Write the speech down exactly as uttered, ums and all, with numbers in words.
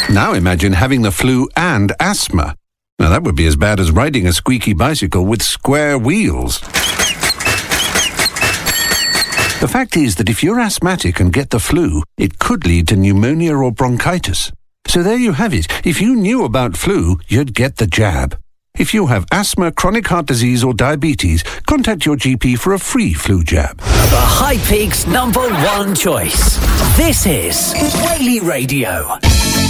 Now imagine having the flu and asthma. Now that would be as bad as riding a squeaky bicycle with square wheels. The fact is that if you're asthmatic and get the flu, it could lead to pneumonia or bronchitis. So there you have it. If you knew about flu, you'd get the jab. If you have asthma, chronic heart disease or diabetes, contact your G P for a free flu jab. The High Peaks number one choice. This is Whaley Radio.